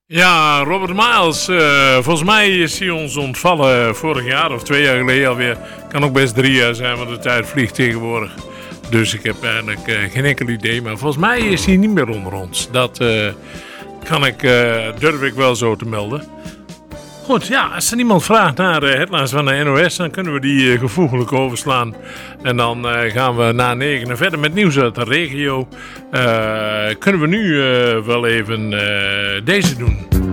Ja, Robert Miles, volgens mij is hij ons ontvallen vorig jaar of 2 jaar geleden alweer. Kan ook best 3 jaar zijn, want de tijd vliegt tegenwoordig. Dus ik heb eigenlijk geen enkel idee, maar volgens mij is hij niet meer onder ons. Dat durf ik wel zo te melden. Goed, ja, als er niemand vraagt naar headlines van de NOS, dan kunnen we die gevoeglijk overslaan. En dan gaan we na 9 verder met nieuws uit de regio. Kunnen we nu wel even deze doen.